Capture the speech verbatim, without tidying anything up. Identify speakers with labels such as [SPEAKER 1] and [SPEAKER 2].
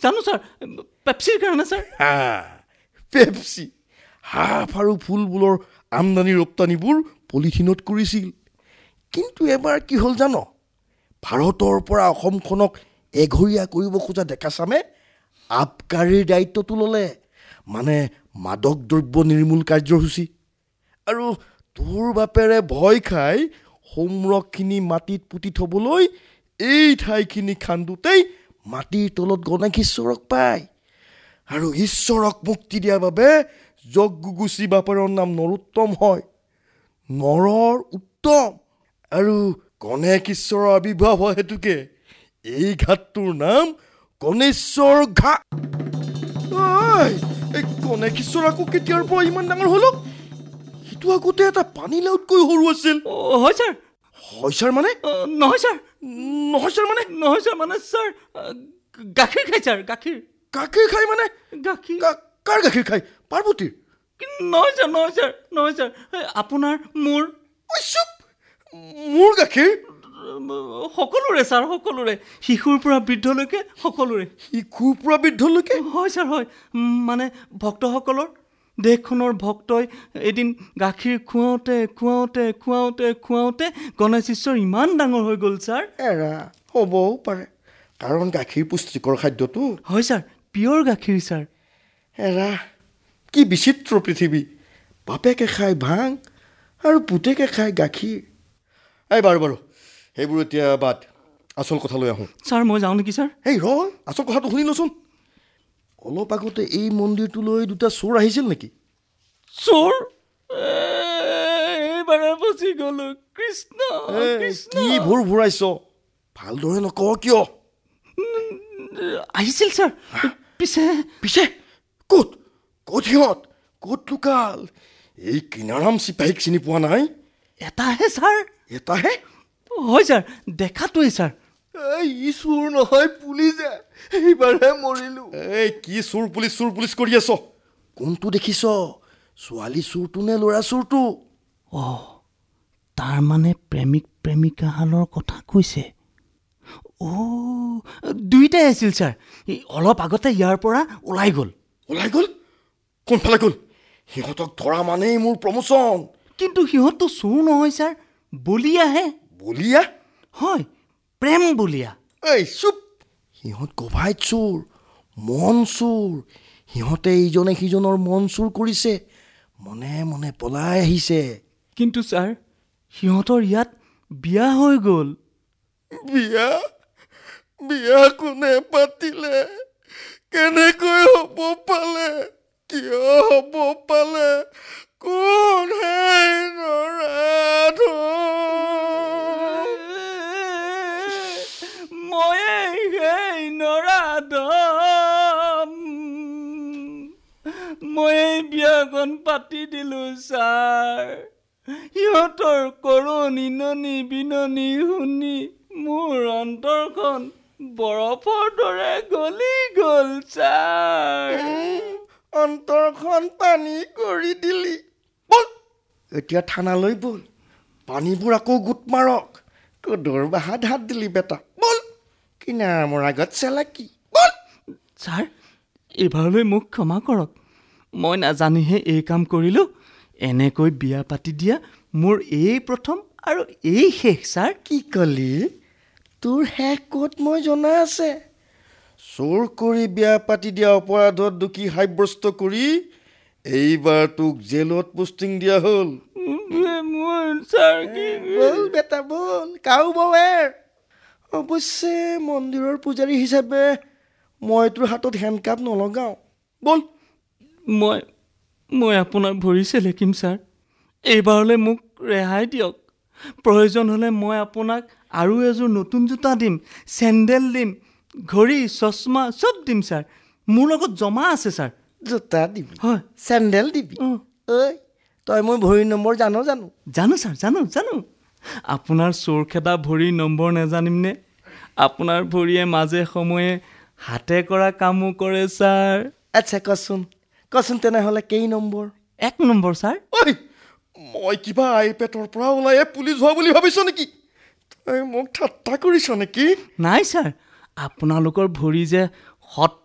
[SPEAKER 1] জানো ছাৰ পেপচিৰ কাৰণে ছাৰ
[SPEAKER 2] হা পেপচি হাফ আৰু ফুলবোৰৰ আমদানি ৰপ্তানিবোৰ পলিথিনত কৰিছিল কিন্তু এবাৰ কি হ'ল জানো ভাৰতৰ পৰা অসমখনক এঘৰীয়া কৰিব খোজা ডেকাচামে আবকাৰীৰ দায়িত্বটো ল'লে মানে মাদক দ্ৰব্য নিৰ্মূল কাৰ্যসূচী আৰু তোৰ বাপেৰে ভয় খাই হোমৰকখিনি মাটিত পুতি থবলৈ এই ঠাইখিনি খান্দোতেই মাটিৰ তলত গণেশ ঈশ্বৰক পায় আৰু ঈশ্বৰক মুক্তি দিয়াৰ বাবে যজ্ঞগুচি বাপেৰৰ নাম নৰোত্তম হয় নৰৰ উত্তম আৰু গণেশ ঈশ্বৰৰ আবিৰ্ভাৱ হয় হেতুকে এই ঘাটটোৰ নাম গণেশ্বৰ ঘাট এই গণেশ ঈশ্বৰ আকৌ কেতিয়াৰ পৰা ইমান ডাঙৰ হ'ল সিটো আগতে এটা পানী লাওতকৈ সৰু আছিল
[SPEAKER 1] হয় ছাৰ
[SPEAKER 2] হয় ছাৰ মানে
[SPEAKER 1] নহয় ছাৰ
[SPEAKER 2] নহয় ছাৰ মানে
[SPEAKER 1] নহয় ছাৰ মানে ছাৰ গাখীৰ খাই ছাৰ গাখীৰ
[SPEAKER 2] গাখীৰ খাই মানে
[SPEAKER 1] গাখীৰ
[SPEAKER 2] কাৰ গাখীৰ খাই পাৰ্বতীৰ
[SPEAKER 1] নহয় ছাৰ নহয় ছাৰ নহয় ছাৰ আপোনাৰ মোৰ
[SPEAKER 2] মোৰ গাখীৰ
[SPEAKER 1] সকলোৰে ছাৰ সকলোৰে শিশুৰ পৰা বৃদ্ধলৈকে সকলোৰে
[SPEAKER 2] শিশুৰ পৰা বৃদ্ধলৈকে
[SPEAKER 1] হয় ছাৰ হয় মানে ভক্তসকলৰ দেশখনৰ ভক্তই এদিন গাখীৰ খুৱাওঁতে খুৱাওঁতে খুৱাওঁতে খুৱাওঁতে গণেশ ঈশ্বৰ ইমান ডাঙৰ হৈ গ'ল ছাৰ
[SPEAKER 2] এৰা হ'বও পাৰে কাৰণ গাখীৰ পুষ্টিকৰ খাদ্যটো
[SPEAKER 1] হয় ছাৰ পিয়ৰ গাখীৰ ছাৰ
[SPEAKER 2] এৰা কি বিচিত্ৰ পৃথিৱী বাপেকে খাই ভাং আৰু পুতেকে খাই গাখীৰ এই বাৰু বাৰু সেইবোৰ এতিয়া বাদ আচল কথালৈ আহোঁ
[SPEAKER 1] ছাৰ মই যাওঁ নেকি ছাৰ
[SPEAKER 2] এই ৰ আচল কথাটো শুনি লচোন অলপ আগতে এই মন্দিৰটোলৈ দুটা চোৰ আহিছিল নেকি
[SPEAKER 1] চোৰ এইবাৰে ফচি গ'লো কৃষ্ণ
[SPEAKER 2] কি ভোৰ ভোৰাইছ ভালদৰে নকওঁ কিয়
[SPEAKER 1] আহিছিল ছাৰ পিছে
[SPEAKER 2] পিছে ক'ত ক'ত সিহঁত ক'ত লুকাল এই কিনাৰাম চিপাহীক চিনি পোৱা নাই
[SPEAKER 1] এটাহে ছাৰ
[SPEAKER 2] এটাহে
[SPEAKER 1] হয় ছাৰ দেখাটোৱেই ছাৰ
[SPEAKER 2] ই চোৰ নহয় পুলিচে এইবাৰহে মৰিলো এই কি চোৰ পুলিচ চোৰ পুলিচ কৰি আছ কোনটো দেখিছ ছোৱালী চোৰটো নে ল'ৰা চোৰটো
[SPEAKER 1] অঁ তাৰ মানে প্ৰেমিক প্ৰেমিকাহালৰ কথা কৈছে অ' দুইটাই আছিল ছাৰ অলপ আগতে ইয়াৰ পৰা ওলাই গ'ল
[SPEAKER 2] ওলাই গ'ল কোনফালে গ'ল সিহঁতক ধৰা মানেই মোৰ প্ৰমোচন
[SPEAKER 1] কিন্তু সিহঁতটো চোৰ নহয় ছাৰ বলিয়াহে
[SPEAKER 2] বলিয়া
[SPEAKER 1] হয় প্ৰেম বলিয়া
[SPEAKER 2] এই চুপ সিহঁত গভাইত চোৰ মন চোৰ সিহঁতে ইজনে সিজনৰ মন চোৰ কৰিছে মনে মনে পলাই আহিছে
[SPEAKER 1] কিন্তু ছাৰ সিহঁতৰ ইয়াত বিয়া হৈ গ'ল
[SPEAKER 2] বিয়া বিয়া কোনে পাতিলে কেনেকৈ হ'ব পালে কিয় হ'ব পালে কোন হে নৰাধ
[SPEAKER 1] ময়ে সেই নৰাধম ময়ে বিয়াখন পাতি দিলো ছাৰ সিহঁতৰ কৰুণ ইননি বিননি শুনি মোৰ অন্তৰখন বৰফৰ দৰে গলি গ'ল ছাৰ
[SPEAKER 2] অন্তৰখন পানী কৰি দিলি বল এতিয়া থানালৈ বল পানীবোৰ আকৌ গোট মাৰক তোৰ দৰবাহাত হাত দিলি বেটা বল কিনাৰ মোৰ আগত চেলাকি বল
[SPEAKER 1] ছাৰ এইবাৰলৈ মোক ক্ষমা কৰক মই নাজানিহে এই কাম কৰিলোঁ এনেকৈ বিয়া পাতি দিয়া মোৰ এই প্ৰথম আৰু এই শেষ ছাৰ
[SPEAKER 2] কি কলি তোৰ শেষ ক'ত মই জনা আছে চোৰ কৰি বিয়া পাতি দিয়া অপৰাধত দোষী সাব্যস্ত কৰি এইবাৰ তোক জেলত পোষ্টিং দিয়া হ'ল বল বেটা বল কাউ বৱেৰ অৱশ্যে মন্দিৰৰ পূজাৰী হিচাপে মই তোৰ হাতত হেণ্ডকাপ নলগাওঁ বল
[SPEAKER 1] মই মই আপোনাৰ ভৰি চেলেকিম ছাৰ এইবাৰলৈ মোক ৰেহাই দিয়ক প্ৰয়োজন হ'লে মই আপোনাক আৰু এযোৰ নতুন জোতা দিম চেণ্ডেল দিম ঘড়ী চশমা চব দিম ছাৰ মোৰ লগত জমা আছে ছাৰ
[SPEAKER 2] জোতা দিবি
[SPEAKER 1] হয়
[SPEAKER 2] চেণ্ডেল দিবি ঐ তই মোৰ ভৰিৰ নম্বৰ জানো জানো
[SPEAKER 1] জানো ছাৰ জানো জানো আপোনাৰ চোৰ খেদা ভৰিৰ নম্বৰ নেজানিমনে আপোনাৰ ভৰিয়ে মাজে সময়ে হাতে কৰা কামো কৰে ছাৰ
[SPEAKER 2] আচ্ছা কচোন কচোন তেনেহ'লে কেই নম্বৰ
[SPEAKER 1] এক নম্বৰ ছাৰ
[SPEAKER 2] ঐ মই কিবা আই পেটৰ পৰা ওলাই পুলিচ হোৱা বুলি ভাবিছ নেকি তই মোক ঠাট্টা কৰিছ নেকি
[SPEAKER 1] নাই ছাৰ আপোনালোকৰ ভৰি যে সৎ